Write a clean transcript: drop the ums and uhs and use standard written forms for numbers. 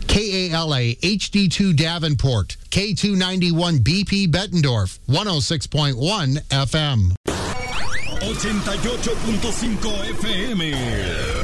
KALA HD2 Davenport, K291 BP Bettendorf, 106.1 FM. 88.5 FM.